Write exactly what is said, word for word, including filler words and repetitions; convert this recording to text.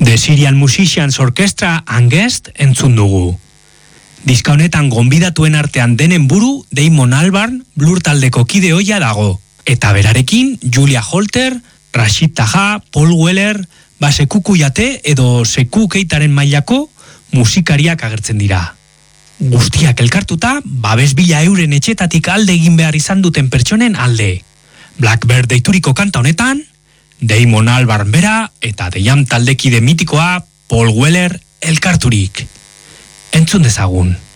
The Syrian Musicians Orchestra and Guest entzun dugu. Diska honetan gonbidatuen artean denen buru Damon Albarn Blur taldeko kide ohia dago. Eta berarekin Julia Holter, Rashid Taha, Paul Weller, ba sekuku jate edo seku keitaren mailako musikariak agertzen dira. Guztiak elkartuta, babes bila euren etxetatik alde egin behar izan duten pertsonen alde. Blackbird deituriko kanta honetan, Damon Albarn bera eta The Jam taldekide mitikoa Paul Weller elkarturik. Entzun dezagun.